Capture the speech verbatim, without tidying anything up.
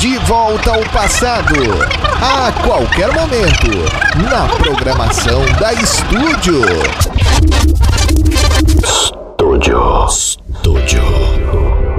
De volta ao passado, a qualquer momento, na programação da Estúdio.